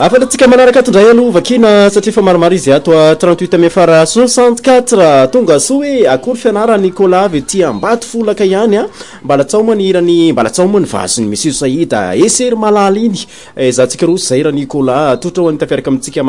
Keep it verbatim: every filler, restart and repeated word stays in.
afalatsika manaraka tondray aloha vakina satria fa maromaro izy ato trente-huit miafara soixante-quatre tonga so hoe akory fianara Nicolas avy ty ambato folaka ihany a mbala tsao moa ny irany mbala tsao moa ny vasiny Monsieur Saïd esery malala iny zatsika roa Zaira Nicolas totra ho any tafiaraka amintsika